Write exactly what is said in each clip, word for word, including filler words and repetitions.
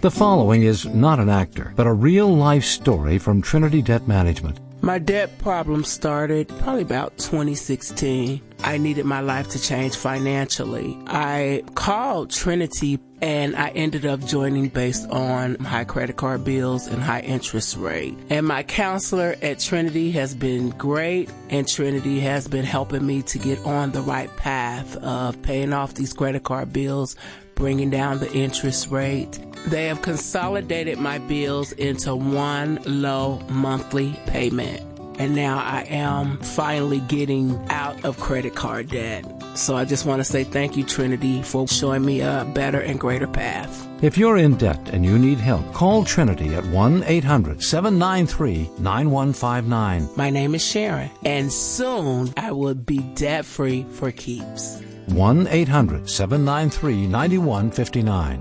The following is not an actor, but a real-life story from Trinity Debt Management. My debt problem started probably about twenty sixteen. I needed my life to change financially. I called Trinity and I ended up joining based on high credit card bills and high interest rate. And my counselor at Trinity has been great, and Trinity has been helping me to get on the right path of paying off these credit card bills, bringing down the interest rate. They have consolidated my bills into one low monthly payment. And now I am finally getting out of credit card debt. So I just want to say thank you, Trinity, for showing me a better and greater path. If you're in debt and you need help, call Trinity at one eight hundred seven nine three nine one five nine. My name is Sharon, and soon I will be debt-free for keeps. one eight hundred seven nine three nine one five nine.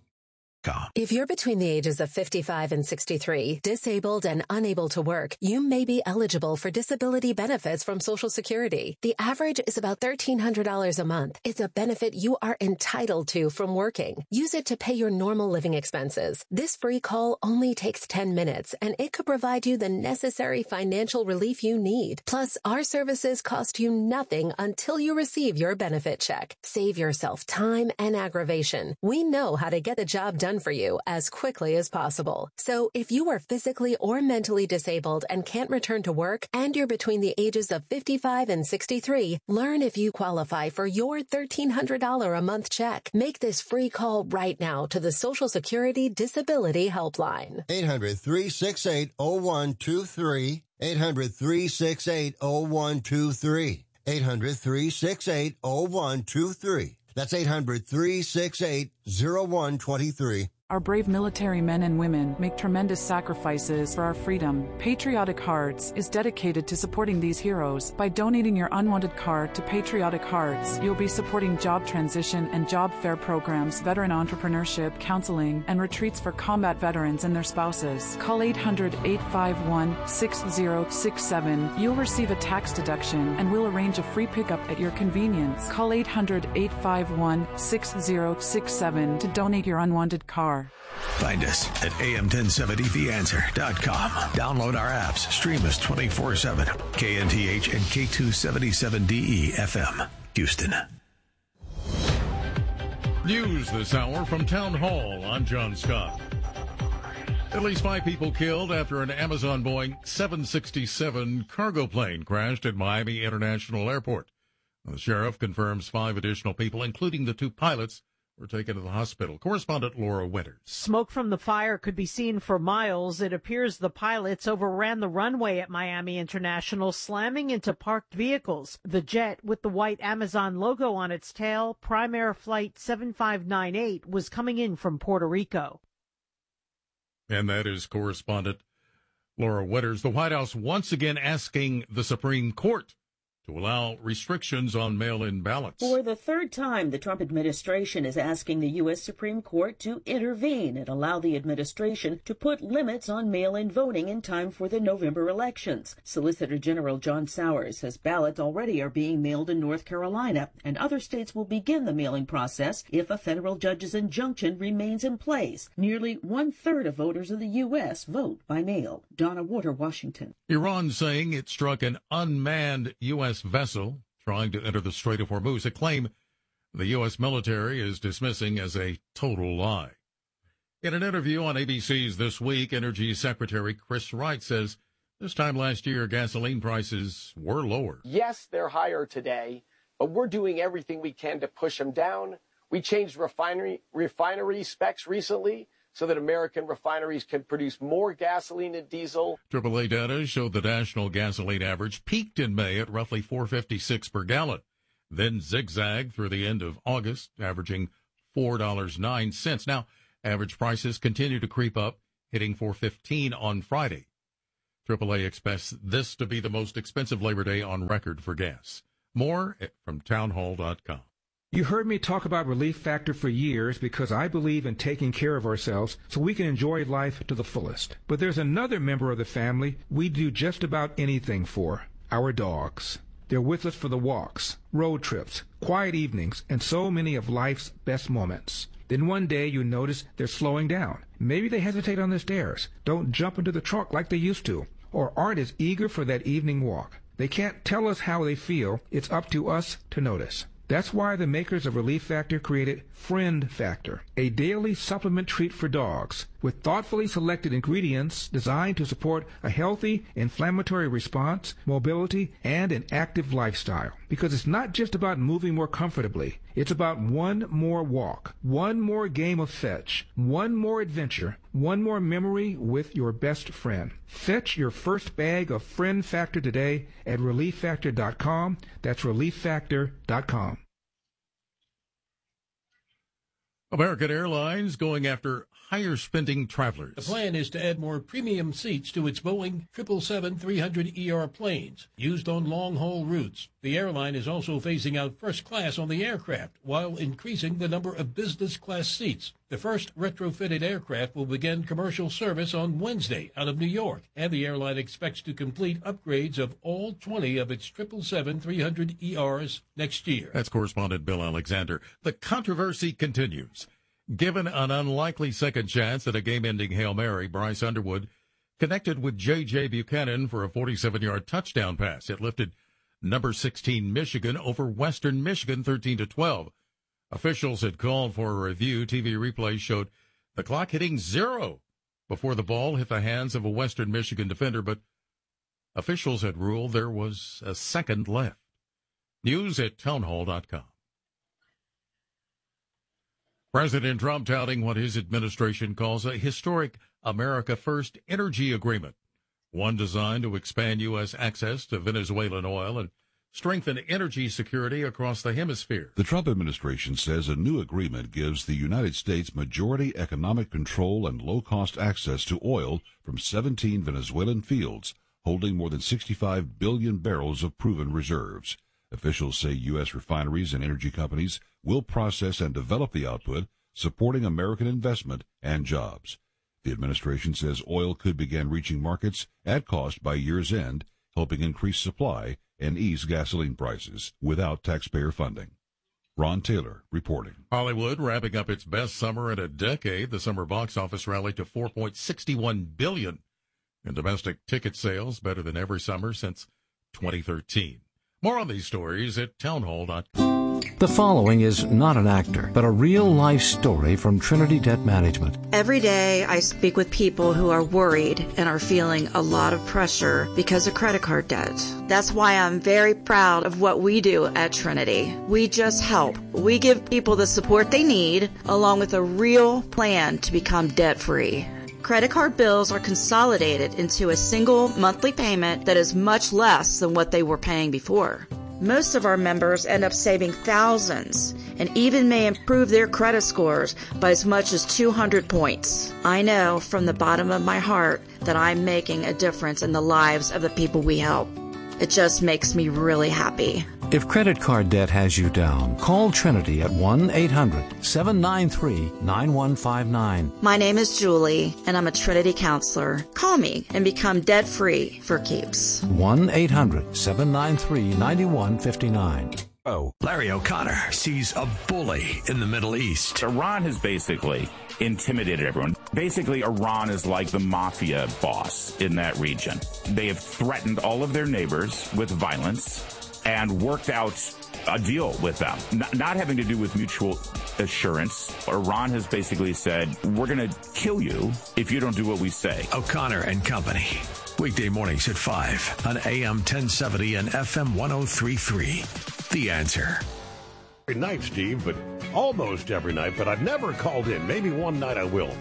If you're between the ages of fifty-five and sixty-three, disabled and unable to work, you may be eligible for disability benefits from Social Security. The average is about thirteen hundred dollars a month. It's a benefit you are entitled to from working. Use it to pay your normal living expenses. This free call only takes ten minutes, and it could provide you the necessary financial relief you need. Plus, our services cost you nothing until you receive your benefit check. Save yourself time and aggravation. We know how to get the job done for you as quickly as possible. So if you are physically or mentally disabled and can't return to work, and you're between the ages of fifty-five and sixty-three, learn if you qualify for your thirteen hundred dollars a month check. Make this free call right now to the Social Security Disability Helpline. eight hundred three six eight oh one two three. eight hundred three six eight oh one two three. eight hundred three six eight oh one two three. That's eight hundred three six eight oh one two three. Our brave military men and women make tremendous sacrifices for our freedom. Patriotic Hearts is dedicated to supporting these heroes. By donating your unwanted card to Patriotic Hearts, you'll be supporting job transition and job fair programs, veteran entrepreneurship, counseling, and retreats for combat veterans and their spouses. Call eight hundred eight five one six zero six seven. You'll receive a tax deduction, and we'll arrange a free pickup at your convenience. Call eight hundred eight five one six zero six seven to donate your unwanted card. Find us at A M ten seventy the answer dot com. Download our apps. Stream us twenty-four seven. K N T H and K two seventy-seven D E F M, Houston. News this hour from Town Hall. I'm John Scott. At least five people killed after an Amazon Boeing seven sixty-seven cargo plane crashed at Miami International Airport. The sheriff confirms five additional people, including the two pilots, were taken to the hospital. Correspondent Laura Winters. Smoke from the fire could be seen for miles. It appears the pilots overran the runway at Miami International, slamming into parked vehicles. The jet, with the white Amazon logo on its tail, Primair Flight seven five nine eight, was coming in from Puerto Rico. And that is correspondent Laura Winters. The White House once again asking the Supreme Court to allow restrictions on mail-in ballots. For the third time, the Trump administration is asking the U S Supreme Court to intervene and allow the administration to put limits on mail-in voting in time for the November elections. Solicitor General John Sowers says ballots already are being mailed in North Carolina, and other states will begin the mailing process if a federal judge's injunction remains in place. Nearly one-third of voters in the U S vote by mail. Donna Warder, Washington. Iran saying it struck an unmanned U S vessel trying to enter the Strait of Hormuz, a claim the U S military is dismissing as a total lie. In an interview on A B C's This Week, Energy Secretary Chris Wright says this time last year gasoline prices were lower. Yes, they're higher today, but we're doing everything we can to push them down. We changed refinery refinery specs recently so that American refineries can produce more gasoline and diesel. triple A data showed the national gasoline average peaked in May at roughly four fifty-six per gallon, then zigzagged through the end of August, averaging four dollars and nine cents. Now, average prices continue to creep up, hitting four fifteen on Friday. triple A expects this to be the most expensive Labor Day on record for gas. More from townhall dot com. You heard me talk about Relief Factor for years because I believe in taking care of ourselves so we can enjoy life to the fullest. But there's another member of the family we do just about anything for, our dogs. They're with us for the walks, road trips, quiet evenings, and so many of life's best moments. Then one day you notice they're slowing down. Maybe they hesitate on the stairs, don't jump into the trunk like they used to, or aren't as eager for that evening walk. They can't tell us how they feel. It's up to us to notice. That's why the makers of Relief Factor created Friend Factor, a daily supplement treat for dogs with thoughtfully selected ingredients designed to support a healthy inflammatory response, mobility, and an active lifestyle. Because it's not just about moving more comfortably. It's about one more walk, one more game of fetch, one more adventure, one more memory with your best friend. Fetch your first bag of Friend Factor today at relief factor dot com. That's relief factor dot com. American Airlines going after higher spending travelers. The plan is to add more premium seats to its Boeing seven seventy-seven three hundred E R planes used on long-haul routes. The airline is also phasing out first class on the aircraft while increasing the number of business class seats. The first retrofitted aircraft will begin commercial service on Wednesday out of New York, and the airline expects to complete upgrades of all twenty of its seven seventy-seven three hundred E Rs next year. That's correspondent Bill Alexander. The controversy continues. Given an unlikely second chance at a game-ending Hail Mary, Bryce Underwood connected with J J. Buchanan for a forty-seven-yard touchdown pass. It lifted number sixteen Michigan over Western Michigan thirteen to twelve. Officials had called for a review. T V replay showed the clock hitting zero before the ball hit the hands of a Western Michigan defender, but officials had ruled there was a second left. News at townhall dot com. President Trump touting what his administration calls a historic America First energy agreement, one designed to expand U S access to Venezuelan oil and strengthen energy security across the hemisphere. The Trump administration says a new agreement gives the United States majority economic control and low-cost access to oil from seventeen Venezuelan fields, holding more than sixty-five billion barrels of proven reserves. Officials say U S refineries and energy companies will process and develop the output, supporting American investment and jobs. The administration says oil could begin reaching markets at cost by year's end, helping increase supply and ease gasoline prices without taxpayer funding. Ron Taylor reporting. Hollywood wrapping up its best summer in a decade. The summer box office rallied to four point six one billion dollars in domestic ticket sales, better than every summer since twenty thirteen. More on these stories at townhall dot com. The following is not an actor, but a real-life story from Trinity Debt Management. Every day I speak with people who are worried and are feeling a lot of pressure because of credit card debt. That's why I'm very proud of what we do at Trinity. We just help. We give people the support they need, along with a real plan to become debt-free. Credit card bills are consolidated into a single monthly payment that is much less than what they were paying before. Most of our members end up saving thousands and even may improve their credit scores by as much as two hundred points. I know from the bottom of my heart that I'm making a difference in the lives of the people we help. It just makes me really happy. If credit card debt has you down, call Trinity at one eight hundred seven nine three nine one five nine. My name is Julie, and I'm a Trinity counselor. Call me and become debt-free for keeps. one eight hundred seven nine three nine one five nine. Oh, Larry O'Connor sees a bully in the Middle East. Iran has basically intimidated everyone. Basically, Iran is like the mafia boss in that region. They have threatened all of their neighbors with violence and worked out a deal with them, N- not having to do with mutual assurance. Iran has basically said, we're going to kill you if you don't do what we say. O'Connor and Company. Weekday mornings at five on A M ten seventy and F M one oh three point three. The Answer. Every night, Steve, but almost every night, but I've never called in. Maybe one night I will.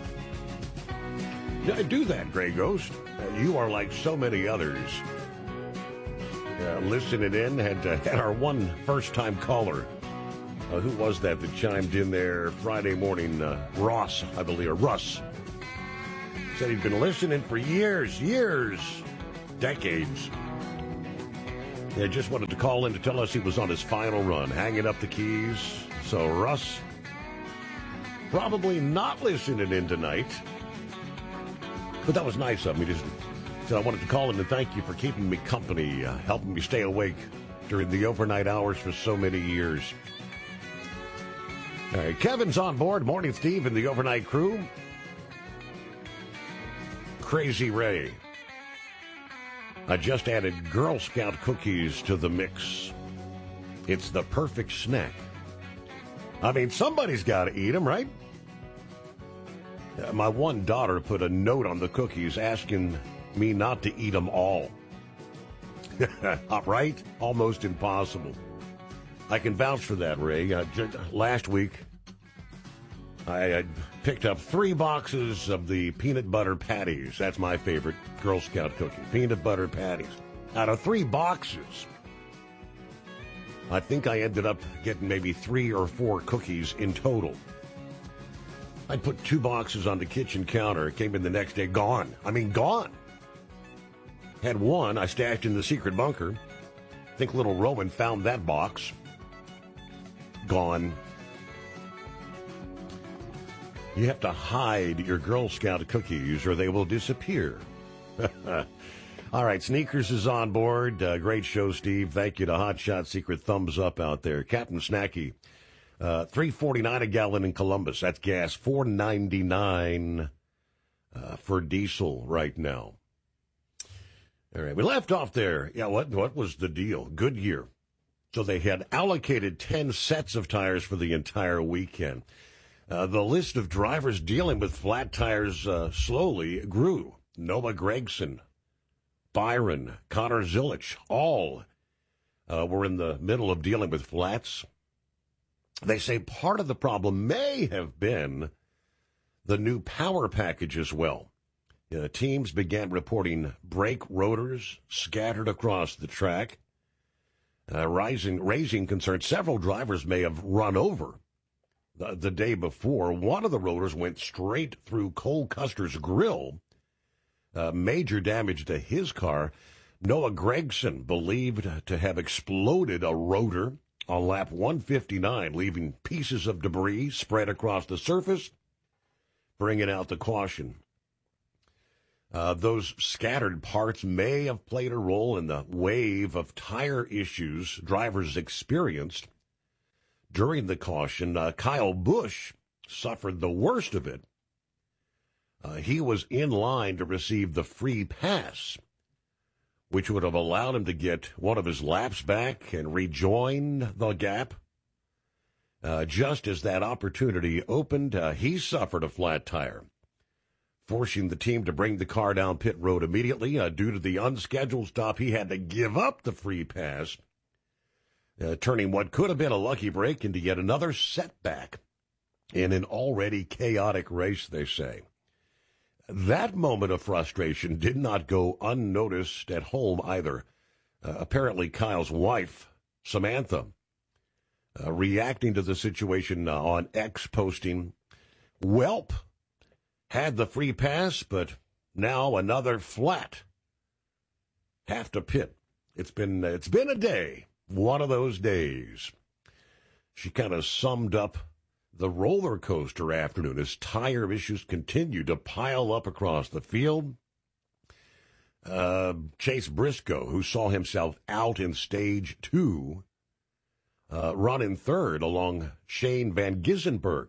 Do that, Gray Ghost. Uh, you are like so many others. Uh, listening in, had, uh, had our one first-time caller. Uh, who was that that chimed in there Friday morning? Uh, Ross, I believe, or Russ. Said he'd been listening for years, years, decades. Yeah, just wanted to call in to tell us he was on his final run, hanging up the keys. So, Russ, probably not listening in tonight. But that was nice of me. Just said I wanted to call in to thank you for keeping me company, uh, helping me stay awake during the overnight hours for so many years. All right, Kevin's on board. Morning, Steve, and the overnight crew. Crazy Ray. I just added Girl Scout cookies to the mix. It's the perfect snack. I mean, somebody's got to eat them, right? Uh, my one daughter put a note on the cookies asking me not to eat them all. Right? Almost impossible. I can vouch for that, Ray. Uh, j- last week, I, I picked up three boxes of the peanut butter patties. That's my favorite Girl Scout cookie. Peanut butter patties. Out of three boxes, I think I ended up getting maybe three or four cookies in total. I put two boxes on the kitchen counter. It came in the next day, gone. I mean, gone. Had one I stashed in the secret bunker. I think little Roman found that box. Gone. You have to hide your Girl Scout cookies or they will disappear. All right, Sneakers is on board. Uh, great show, Steve. Thank you to Hot Shot Secret Thumbs Up out there. Captain Snacky, uh, three forty-nine a gallon in Columbus. That's gas. four ninety-nine uh, for diesel right now. All right, we left off there. Yeah, what what was the deal? Goodyear. So they had allocated ten sets of tires for the entire weekend. Uh, the list of drivers dealing with flat tires uh, slowly grew. Noah Gragson, Byron, Connor Zilich, all uh, were in the middle of dealing with flats. They say part of the problem may have been the new power package as well. Uh, teams began reporting brake rotors scattered across the track, uh, rising, raising concern. Several drivers may have run over the, the day before. One of the rotors went straight through Cole Custer's grill, uh, major damage to his car. Noah Gragson believed to have exploded a rotor on lap one fifty-nine, leaving pieces of debris spread across the surface, bringing out the caution. Uh, those scattered parts may have played a role in the wave of tire issues drivers experienced during the caution. Uh, Kyle Busch suffered the worst of it. Uh, he was in line to receive the free pass, which would have allowed him to get one of his laps back and rejoin the gap. Uh, just as that opportunity opened, uh, he suffered a flat tire, forcing the team to bring the car down pit road immediately. Uh, due to the unscheduled stop, he had to give up the free pass, uh, turning what could have been a lucky break into yet another setback in an already chaotic race, they say. That moment of frustration did not go unnoticed at home either. Uh, apparently, Kyle's wife, Samantha, uh, reacting to the situation uh, on X, posting, "Welp, had the free pass, but now another flat. Have to pit. It's been it's been a day, one of those days." She kind of summed up the roller coaster afternoon as tire issues continued to pile up across the field. Uh, Chase Briscoe, who saw himself out in stage two, uh, running third along Shane Van Gissenberg,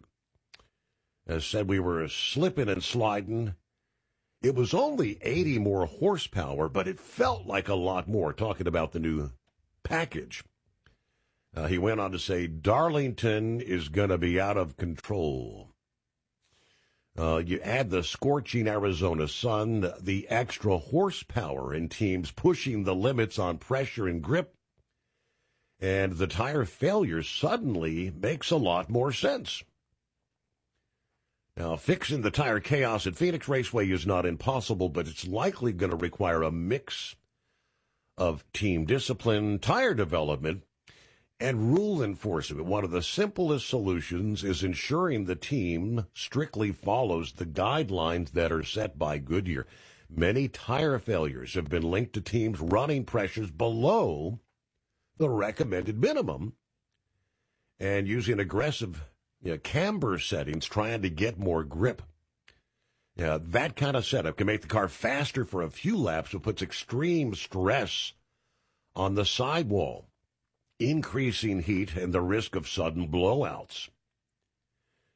as said we were slipping and sliding. It was only eighty more horsepower, but it felt like a lot more, talking about the new package. Uh, he went on to say, Darlington is going to be out of control. Uh, you add the scorching Arizona sun, the extra horsepower in teams pushing the limits on pressure and grip, and the tire failure suddenly makes a lot more sense. Now, fixing the tire chaos at Phoenix Raceway is not impossible, but it's likely going to require a mix of team discipline, tire development, and rule enforcement. One of the simplest solutions is ensuring the team strictly follows the guidelines that are set by Goodyear. Many tire failures have been linked to teams running pressures below the recommended minimum and using aggressive you know, camber settings, trying to get more grip. Yeah, that kind of setup can make the car faster for a few laps, but puts extreme stress on the sidewall, increasing heat and the risk of sudden blowouts.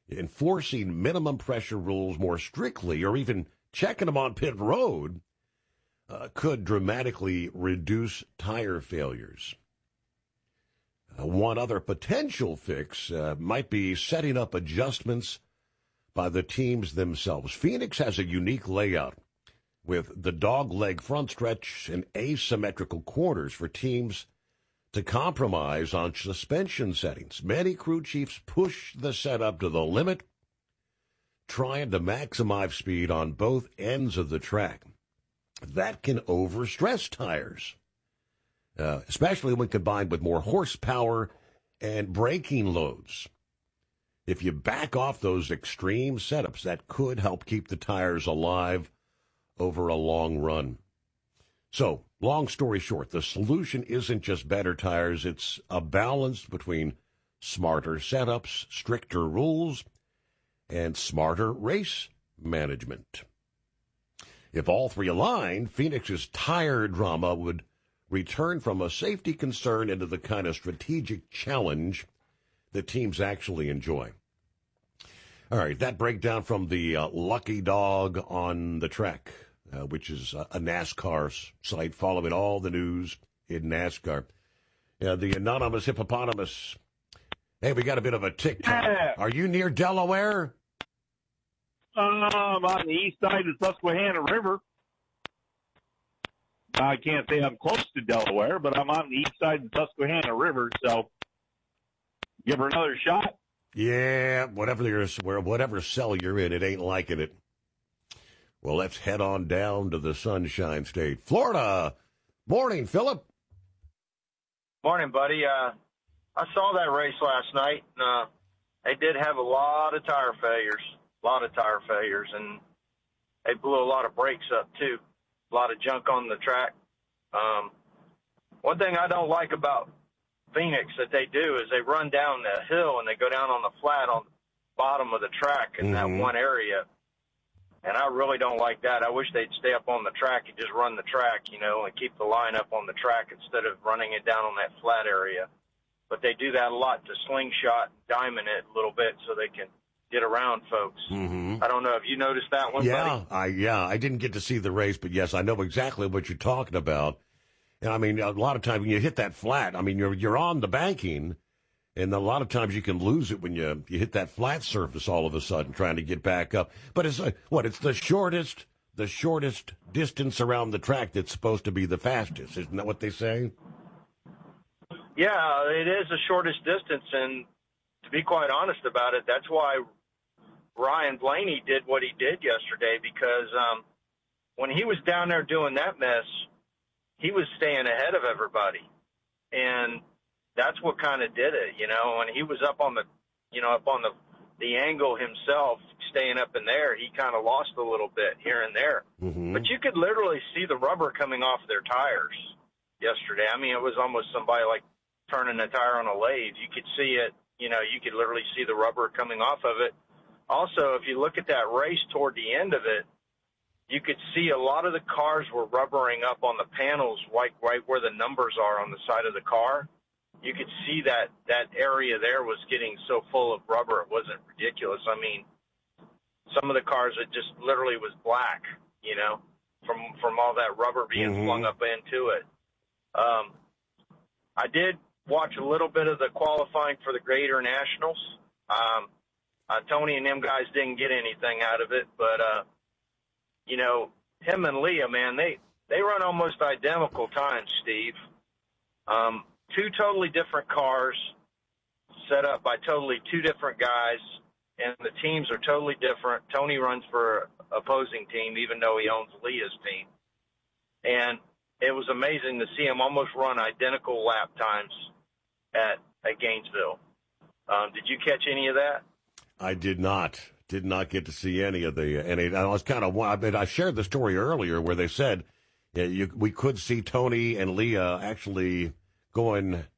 enforcing minimum pressure rules more strictly or even checking them on pit road uh, could dramatically reduce tire failures. Uh, one other potential fix uh, might be setting up adjustments by the teams themselves. Phoenix has a unique layout with the dog leg front stretch and asymmetrical corners for teams to compromise on suspension settings. Many crew chiefs push the setup to the limit, trying to maximize speed on both ends of the track. That can overstress tires, uh, especially when combined with more horsepower and braking loads. If you back off those extreme setups, that could help keep the tires alive over a long run. So, long story short, the solution isn't just better tires, it's a balance between smarter setups, stricter rules, and smarter race management. If all three align, Phoenix's tire drama would return from a safety concern into the kind of strategic challenge that teams actually enjoy. All right, that breakdown from the uh, Lucky Dog on the Track, uh, which is a, a NASCAR site following all the news in NASCAR. Yeah, the anonymous hippopotamus. Hey, we got a bit of a TikTok. Yeah. Are you near Delaware? Um, on the east side of the Susquehanna River. I can't say I'm close to Delaware, but I'm on the east side of the Susquehanna River, so give her another shot. Yeah, whatever you're, whatever cell you're in, it ain't liking it. Well, let's head on down to the Sunshine State, Florida. Morning, Philip. Morning, buddy. Uh, I saw that race last night. And, uh, they did have a lot of tire failures, a lot of tire failures, and they blew a lot of brakes up, too. A lot of junk on the track. Um, one thing I don't like about Phoenix that they do is they run down the hill and they go down on the flat on the bottom of the track in Mm-hmm. that one area. And I really don't like that. I wish they'd stay up on the track and just run the track, you know, and keep the line up on the track instead of running it down on that flat area. But they do that a lot to slingshot, diamond it a little bit so they can get around folks. Mm-hmm. I don't know if you noticed that one, Yeah, buddy. I yeah, I didn't get to see the race, but yes, I know exactly what you're talking about. And I mean, a lot of times when you hit that flat, I mean, you're you're on the banking, and a lot of times you can lose it when you you hit that flat surface all of a sudden, trying to get back up. But it's uh, what? It's the shortest, the shortest distance around the track that's supposed to be the fastest. Isn't that what they say? Yeah, it is the shortest distance, and to be quite honest about it, that's why Ryan Blaney did what he did yesterday, because um, when he was down there doing that mess, he was staying ahead of everybody, and that's what kind of did it, you know. When he was up on the, you know, up on the the angle himself, staying up in there, he kind of lost a little bit here and there. Mm-hmm. But you could literally see the rubber coming off their tires yesterday. I mean, it was almost somebody like turning a tire on a lathe. You could see it, you know, you could literally see the rubber coming off of it. Also, if you look at that race toward the end of it, you could see a lot of the cars were rubbering up on the panels, right, right where the numbers are on the side of the car. You could see that that area there was getting so full of rubber, it wasn't ridiculous. I mean, some of the cars, it just literally was black, you know, from from all that rubber being Mm-hmm. flung up into it. Um, I did watch a little bit of the qualifying for the Gator Nationals. Um, uh, Tony and them guys didn't get anything out of it, but, uh, you know, him and Leah, man, they, they run almost identical times, Steve. Um, two totally different cars set up by totally two different guys, and the teams are totally different. Tony runs for opposing team, even though he owns Leah's team. And it was amazing to see him almost run identical lap times at, at Gainesville. Um, did you catch any of that? I did not. Did not get to see any of the any. I was kind of. I mean, I shared the story earlier where they said yeah, you, we could see Tony and Leah actually going